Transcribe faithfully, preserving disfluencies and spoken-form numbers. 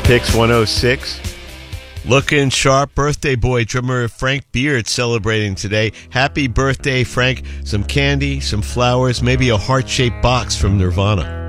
Picks one oh six. Looking sharp, birthday boy drummer Frank Beard celebrating today. Happy birthday, Frank. Some candy, some flowers, maybe a heart-shaped box from Nirvana.